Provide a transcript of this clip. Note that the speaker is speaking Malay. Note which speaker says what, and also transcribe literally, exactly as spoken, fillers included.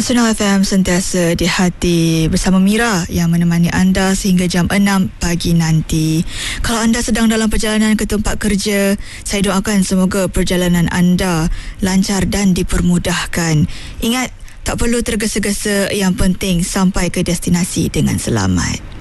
Speaker 1: Nasional F M sentiasa di hati bersama Mira yang menemani anda sehingga jam enam pagi nanti. Kalau anda sedang dalam perjalanan ke tempat kerja, saya doakan semoga perjalanan anda lancar dan dipermudahkan. Ingat, tak perlu tergesa-gesa, yang penting sampai ke destinasi dengan selamat.